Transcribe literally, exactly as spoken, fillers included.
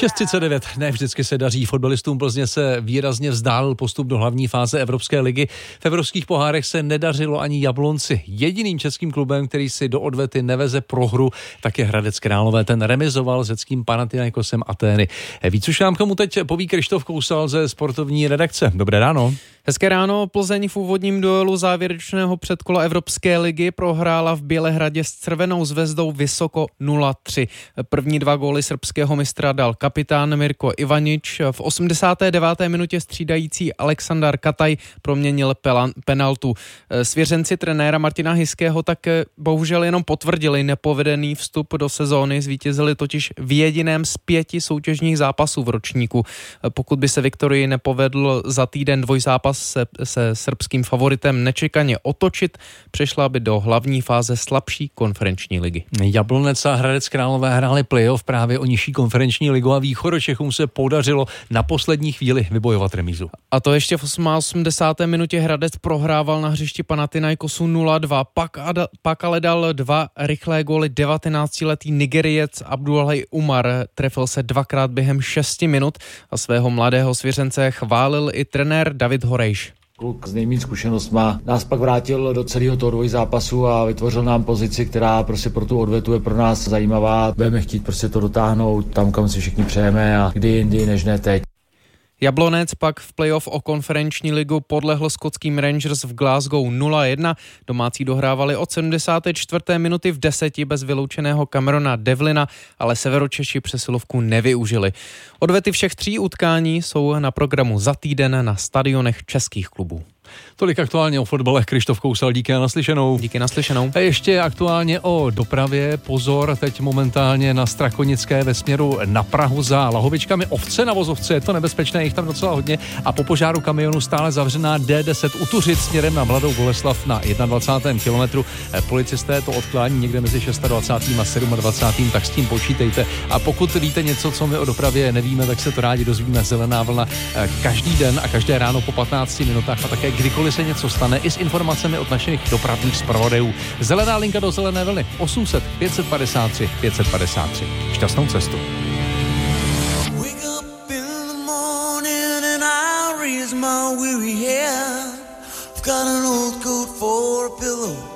šest třicet devět. Ne vždycky se daří. Fotbalistům Plzně se výrazně vzdálil postup do hlavní fáze Evropské ligy. V evropských pohárech se nedařilo ani Jablonci. Jediným českým klubem, který si do odvety neveze prohru, tak je Hradec Králové. Ten remizoval s řeckým Panathinaikosem Atény. Víc už nám k tomu teď poví Krištof Kousal ze sportovní redakce. Dobré ráno. Hezké ráno. Plzeň v úvodním duelu závěrečného předkola Evropské ligy prohrála v Bělehradě s Crvenou zvezdou vysoko nula tři. První dva góly srbského mistra dal kapitán Mirko Ivanič. V osmdesáté deváté minutě střídající Aleksandar Kataj proměnil penaltu. Svěřenci trenéra Martina Hyského tak bohužel jenom potvrdili nepovedený vstup do sezóny. Zvítězili totiž v jediném z pěti soutěžních zápasů v ročníku. Pokud by se Viktorii nepovedl za týden dvojzápas se, se srbským favoritem nečekaně otočit, přešla by do hlavní fáze slabší konferenční ligy. Jablonec a Hradec Králové hráli playoff právě o nižší konferenční ligu a Východočechům se podařilo na poslední chvíli vybojovat remízu. A to ještě v osmdesáté minutě Hradec prohrával na hřišti Panathinaikosu nula dva, pak, ad, pak ale dal dva rychlé góly devatenáctiletý Nigeriec Abdullah Umar. Trefil se dvakrát během šesti minut a svého mladého svěřence chválil i trenér David Horejš. Kluk s nejméně zkušenostma nás pak vrátil do celého toho dvojzápasu a vytvořil nám pozici, která prostě pro tu odvetu je pro nás zajímavá. Budeme chtít prostě to dotáhnout tam, kam si všichni přejeme a kdy jindy, než ne teď. Jablonec pak v playoff o konferenční ligu podlehl skotským Rangers v Glasgow nula jedna. Domácí dohrávali od sedmdesáté čtvrté minuty v deseti bez vyloučeného Camerona Devlina, ale Severočeši přesilovku nevyužili. Odvety všech tří utkání jsou na programu za týden na stadionech českých klubů. Tolik aktuálně o fotbale. Krištof Kousal, díky a naslyšenou. Díky naslyšenou. A ještě aktuálně o dopravě. Pozor, teď momentálně na Strakonické ve směru na Prahu za Lahovičkami. Ovce na vozovce, je to nebezpečné, jich tam docela hodně. A po požáru kamionu stále zavřená D deset u Tuřic směrem na Mladou Boleslav na dvacátém prvním kilometru. Policisté to odklání někde mezi dvacátým šestým a dvacátým sedmým tak s tím počítejte. A pokud víte něco, co my o dopravě nevíme, tak se to rádi dozvíme. Zelená vlna každý den a každé ráno po patnácti minutách a také kdykoliv se něco stane, i s informacemi od našich dopravních zpravodajů. Zelená linka do zelené vlny osm set pět set padesát tři pět set padesát tři. Šťastnou cestu. Wake up in the morning and I raise my weary head. I've got an old coat for a pillow.